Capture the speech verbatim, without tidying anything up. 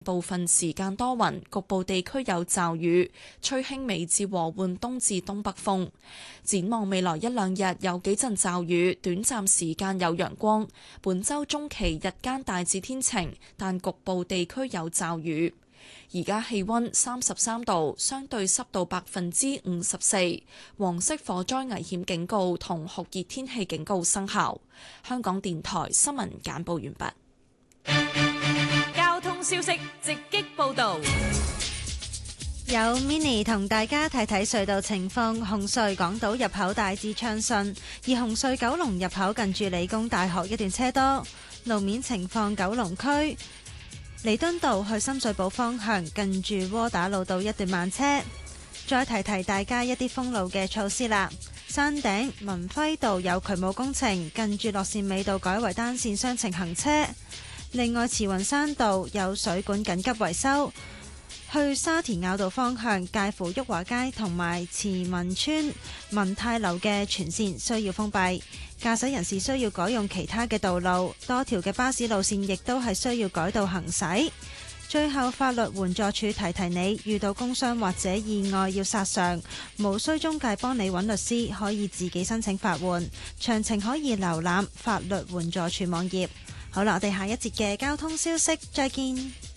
部分時間多雲，局部地區有驟雨，吹輕微至和緩東至東北風。展望未來一兩日有幾陣驟雨，短暫時間有陽光。本週中期日間大致天晴，但局部地區有驟雨。而家氣溫三十三度，相對濕度百分之五十四，黃色火災危險警告同酷熱天氣警告生效。香港電台新聞簡報完畢。 交通消息直擊報道， 有 Mini 同大家睇睇隧道情況。紅隧港島入口大致暢順，而紅隧九龍入口近住理工大學一段車多。路面情況，九龍區彌敦道去深水埗方向近住窩打老道一段慢車。再提提大家一啲封路嘅措施啦。山頂文輝道有渠務工程，近住樂善美道改為單線雙程行車。另外，慈雲山道有水管緊急維修，去沙田坳道方向介乎裕華街同埋慈民村民泰樓嘅全線需要封閉，駕駛人士需要改用其他嘅道路，多條嘅巴士路線亦都係需要改道行駛。最後，法律援助處提提你，遇到工傷或者意外要索償，無需中介幫你揾律師，可以自己申請法援。詳情可以瀏覽法律援助處網頁。好啦，我哋下一節嘅交通消息再見。